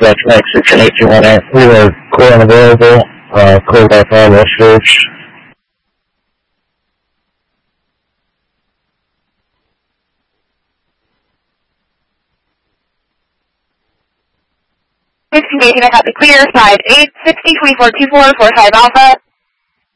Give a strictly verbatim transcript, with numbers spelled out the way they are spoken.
That's next six and eight two one eight. We are clear and available. Uh, clear by fire, West Ridge. Six engaging, I got the clear, side eight, sixty, twenty-four, two four, four five Alpha.